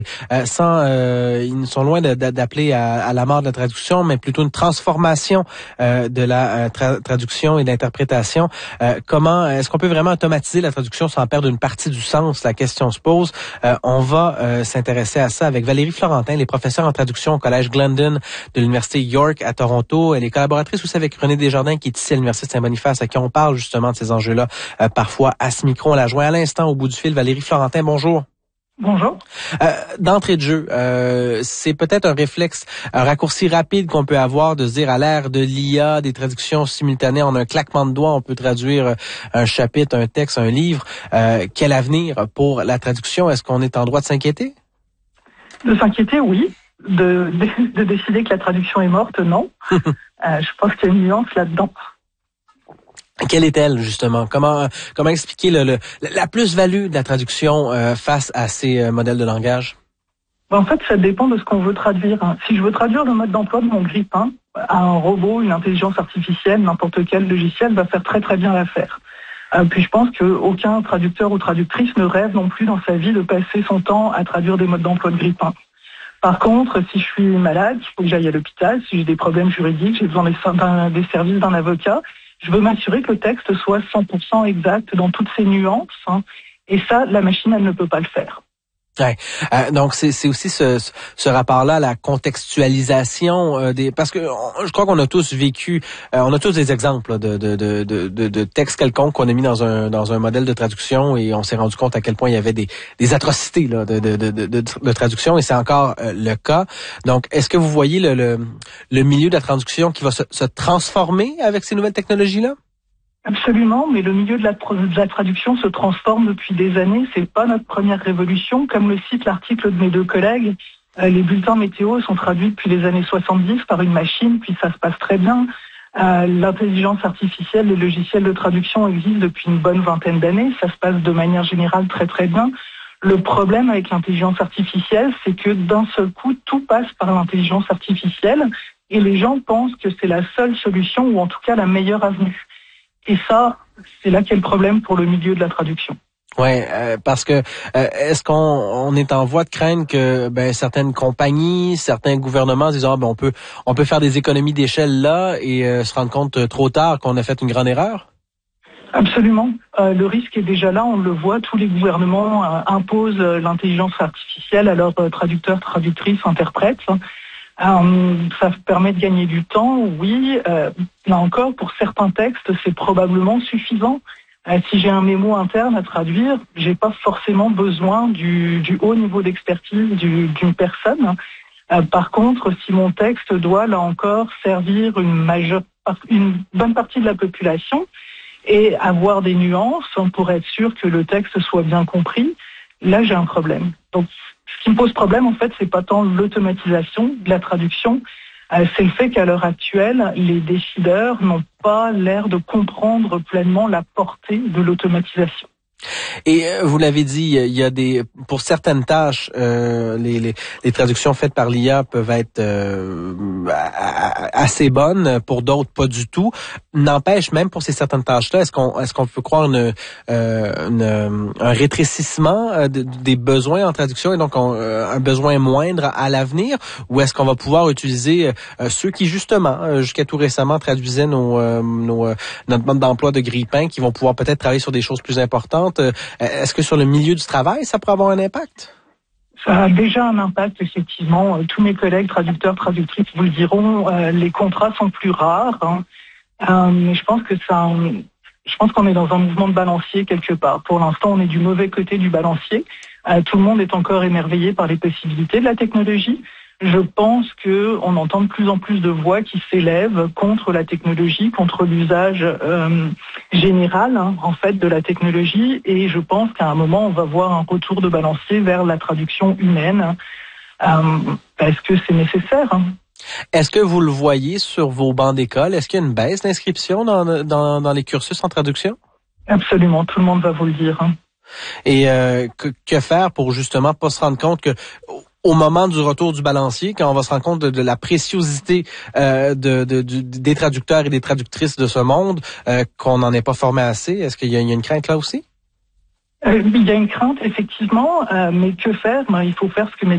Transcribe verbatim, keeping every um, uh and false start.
Euh, sans, euh, ils sont loin de, de, d'appeler à, à la mort de la traduction, mais plutôt une transformation euh, de la euh, tra- traduction et d'interprétation. Euh, comment est-ce qu'on peut vraiment automatiser la traduction sans perdre une partie du sens? La question se pose. Euh, on va euh, s'intéresser à ça avec Valérie Florentin, elle est professeure en traduction au collège Glendon de l'université York à Toronto. Elle est collaboratrice aussi avec René Desjardins qui est ici à l'université de Saint-Boniface, à qui on parle justement de ces enjeux-là euh, parfois à ce micro. On la joint à l'instant au bout du fil. Valérie Florentin, bonjour. Bonjour. Euh, d'entrée de jeu, euh, c'est peut-être un réflexe, un raccourci rapide qu'on peut avoir de se dire à l'ère de l'I A, des traductions simultanées en un claquement de doigts, on peut traduire un chapitre, un texte, un livre. Euh, quel avenir pour la traduction? Est-ce qu'on est en droit de s'inquiéter? De s'inquiéter, oui. De, de, de décider que la traduction est morte, non. euh, je pense qu'il y a une nuance là-dedans. Quelle est-elle, justement? Comment comment expliquer le, le, la plus-value de la traduction euh, face à ces euh, modèles de langage? En fait, ça dépend de ce qu'on veut traduire. Si je veux traduire le mode d'emploi de mon grille-pain, un robot, une intelligence artificielle, n'importe quel logiciel va faire très très bien l'affaire. Euh, puis je pense qu'aucun traducteur ou traductrice ne rêve non plus dans sa vie de passer son temps à traduire des modes d'emploi de grille-pain. Par contre, si je suis malade, il faut que j'aille à l'hôpital, si j'ai des problèmes juridiques, j'ai besoin des, des services d'un avocat, je veux m'assurer que le texte soit cent pour cent exact dans toutes ses nuances. Hein, et ça, la machine, elle ne peut pas le faire. Ouais. Euh, donc c'est c'est aussi ce, ce, ce rapport-là, la contextualisation euh, des parce que on, je crois qu'on a tous vécu, euh, on a tous des exemples là, de, de de de de textes quelconques qu'on a mis dans un dans un modèle de traduction et on s'est rendu compte à quel point il y avait des des atrocités là de de de de, de, de traduction et c'est encore euh, le cas. Donc est-ce que vous voyez le le, le milieu de la traduction qui va se, se transformer avec ces nouvelles technologies-là? Absolument, mais le milieu de la, de la traduction se transforme depuis des années. C'est pas notre première révolution. Comme le cite l'article de mes deux collègues, euh, les bulletins météo sont traduits depuis les années soixante-dix par une machine, puis ça se passe très bien. Euh, l'intelligence artificielle, les logiciels de traduction existent depuis une bonne vingtaine d'années. Ça se passe de manière générale très très bien. Le problème avec l'intelligence artificielle, c'est que d'un seul coup, tout passe par l'intelligence artificielle et les gens pensent que c'est la seule solution ou en tout cas la meilleure avenue. Et ça, c'est là qu'est le problème pour le milieu de la traduction. Ouais, euh, parce que euh, est-ce qu'on on est en voie de craindre que ben certaines compagnies, certains gouvernements disent ah ben on peut on peut faire des économies d'échelle là et euh, se rendre compte trop tard qu'on a fait une grande erreur? Absolument. Euh, le risque est déjà là, on le voit, tous les gouvernements euh, imposent euh, l'intelligence artificielle à leurs euh, traducteurs, traductrices, interprètes. Euh, ça permet de gagner du temps, oui. Euh, là encore, pour certains textes, c'est probablement suffisant. Euh, si j'ai un mémo interne à traduire, j'ai pas forcément besoin du, du haut niveau d'expertise du, d'une personne. Euh, par contre, si mon texte doit, là encore, servir une majeure, une bonne partie de la population et avoir des nuances pour être sûr que le texte soit bien compris, là j'ai un problème. Donc, ce qui me pose problème, en fait, c'est pas tant l'automatisation de la traduction, euh, c'est le fait qu'à l'heure actuelle, les décideurs n'ont pas l'air de comprendre pleinement la portée de l'automatisation. Et euh, vous l'avez dit, il y a des pour certaines tâches, euh, les, les les traductions faites par l'I A peuvent être euh, assez bonnes, pour d'autres pas du tout. N'empêche, même pour ces certaines tâches-là, est-ce qu'on est-ce qu'on peut croire une, euh, une un rétrécissement de, des besoins en traduction et donc on, un besoin moindre à l'avenir, ou est-ce qu'on va pouvoir utiliser euh, ceux qui justement jusqu'à tout récemment traduisaient nos, euh, nos notre mode d'emploi de grille-pain, qui vont pouvoir peut-être travailler sur des choses plus importantes? Est-ce que sur le milieu du travail, ça pourrait avoir un impact? Ça a déjà un impact, effectivement. Tous mes collègues traducteurs, traductrices vous le diront, euh, les contrats sont plus rares. Hein. Euh, mais je pense que ça, je pense qu'on est dans un mouvement de balancier quelque part. Pour l'instant, on est du mauvais côté du balancier. Euh, tout le monde est encore émerveillé par les possibilités de la technologie. Je pense que on entend de plus en plus de voix qui s'élèvent contre la technologie, contre l'usage euh, général hein, en fait de la technologie, et je pense qu'à un moment on va voir un retour de balancier vers la traduction humaine euh, parce que c'est nécessaire. Hein. Est-ce que vous le voyez sur vos bancs d'école? Est-ce qu'il y a une baisse d'inscription dans, dans, dans les cursus en traduction? Absolument, tout le monde va vous le dire. Hein. Et euh, que, que faire pour justement pas se rendre compte que au moment du retour du balancier, quand on va se rendre compte de, de la préciosité euh, de, de, de, des traducteurs et des traductrices de ce monde, euh, qu'on n'en est pas formé assez? Est-ce qu'il y a, il y a une crainte là aussi? Euh, il y a une crainte, effectivement, euh, mais que faire? Ben, il faut faire ce que mes